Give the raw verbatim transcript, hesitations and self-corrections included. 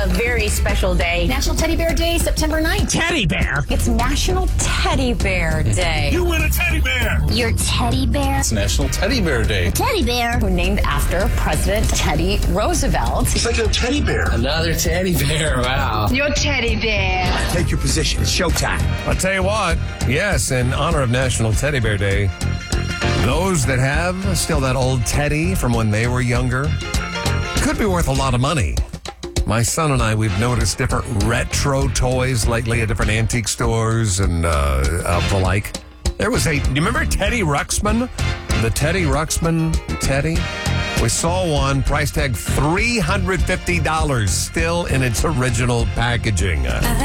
a very special day. National Teddy Bear Day, September ninth. Teddy bear? It's National Teddy Bear Day. You win a teddy bear. Your teddy bear? It's National Teddy Bear Day. Teddy bear? Who named after President Teddy Roosevelt. It's like a teddy bear. Another teddy bear, wow. Your teddy bear. Take your position. It's showtime. I'll tell you what, yes, in honor of National Teddy Bear Day, those that have still that old teddy from when they were younger could be worth a lot of money. My son and I, we've noticed different retro toys lately at different antique stores and uh, of the like. There was a, do you remember Teddy Ruxpin? The Teddy Ruxpin Teddy? We saw one, price tag three hundred fifty dollars, still in its original packaging. Uh,